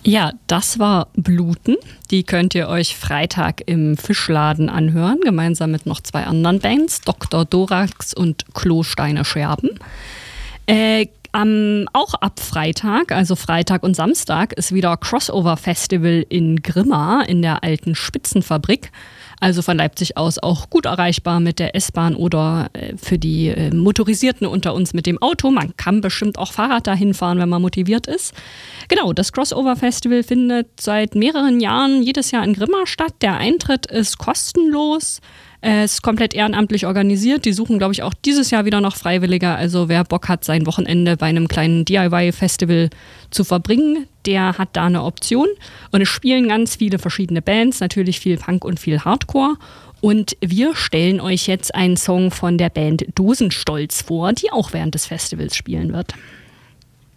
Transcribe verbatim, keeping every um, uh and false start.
Ja, das war Bluten. Die könnt ihr euch Freitag im Fischladen anhören, gemeinsam mit noch zwei anderen Bands, Doktor Dorax und Klosteine Scherben. Äh, am, auch ab Freitag, also Freitag und Samstag, ist wieder Crossover Festival in Grimma in der alten Spitzenfabrik. Also von Leipzig aus auch gut erreichbar mit der S-Bahn oder äh, für die äh, Motorisierten unter uns mit dem Auto. Man kann bestimmt auch Fahrrad dahin fahren, wenn man motiviert ist. Genau, das Crossover Festival findet seit mehreren Jahren jedes Jahr in Grimma statt. Der Eintritt ist kostenlos. Es ist komplett ehrenamtlich organisiert. Die suchen, glaube ich, auch dieses Jahr wieder noch Freiwilliger. Also wer Bock hat, sein Wochenende bei einem kleinen D I Y-Festival zu verbringen, der hat da eine Option. Und es spielen ganz viele verschiedene Bands, natürlich viel Punk und viel Hardcore. Und wir stellen euch jetzt einen Song von der Band Dosenstolz vor, die auch während des Festivals spielen wird.